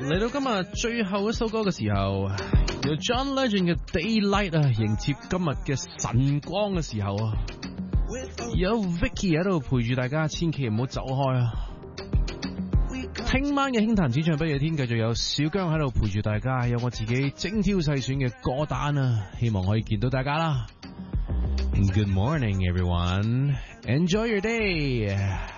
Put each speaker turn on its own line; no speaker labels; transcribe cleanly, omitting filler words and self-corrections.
嚟到今日最後一首歌嘅時候，由 John Legend 嘅 Daylight 啊，迎接今日嘅晨光嘅時候啊，有 Vicky 喺度陪住大家，千祈唔好走開啊！聽晚嘅輕談淺唱不夜天，繼續有小姜喺度陪住大家，有我自己精挑細選嘅歌單啊，希望可以見到大家啦。Good morning, everyone. Enjoy your day.